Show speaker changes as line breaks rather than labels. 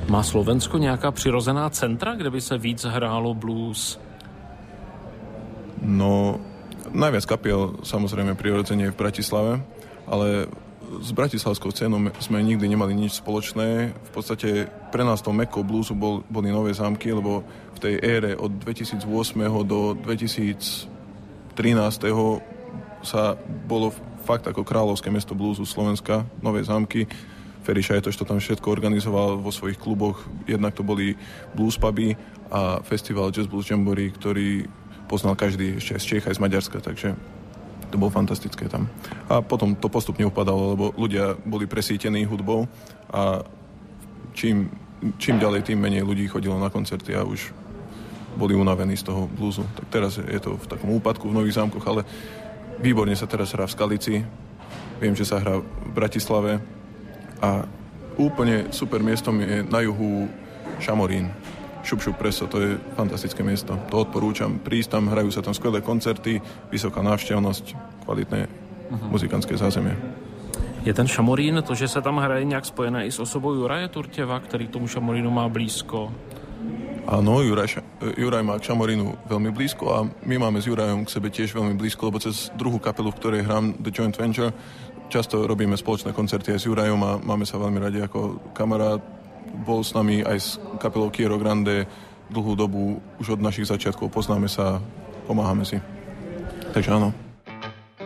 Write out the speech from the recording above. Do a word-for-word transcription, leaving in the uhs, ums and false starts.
Má Slovensko nějaká přirozená centra, kde by se víc hrálo blues?
No, najviac kapiel samozrejme prirodzene v Bratislave, ale s bratislavskou scénou sme nikdy nemali nič spoločné. V podstate pre nás to mekko bluesu bol, boli Nové Zámky, lebo v tej ére od dvetisícosem do dvetisíctrinásť sa bolo fakt ako kráľovské mesto bluesu Slovenska, Nové Zámky. Ferry Šajtoš to tam všetko organizoval vo svojich kluboch. Jednak to boli blues puby a festival Jazz Blues Jamboree, ktorý poznal každý ešte z Čech aj z Maďarska, takže to bolo fantastické tam. A potom to postupne upadalo, lebo ľudia boli presítení hudbou a čím, čím ďalej, tým menej ľudí chodilo na koncerty a už boli unavení z toho bluesu. Tak teraz je to v takom úpadku v Nových Zámkoch, ale výborne sa teraz hrá v Skalici. Viem, že sa hrá v Bratislave a úplne super miestom je na juhu Šamorín. Šup Šup Preso, to je fantastické miesto. To odporúčam. Prísť tam, hrajú sa tam skvelé koncerty, vysoká návštevnosť, kvalitné uh-huh. muzikantské zázemie.
Je ten Šamorín, to, že se tam hraje nějak spojené i s osobou Juraje Turtěva, který k tomu Šamorínu má blízko?
Áno, Juraj, Juraj má k Šamorínu veľmi blízko a my máme s Jurajom k sebe tiež veľmi blízko, lebo cez druhú kapelu, v ktorej hrám The Joint Venture, často robíme spoločné koncerty aj s Jurajom a máme sa veľmi radi ako kamarát. Bol s nami aj s kapelou Kiero Grande dlhú dobu, už od našich začiatkov poznáme sa, pomáhame si. Takže áno.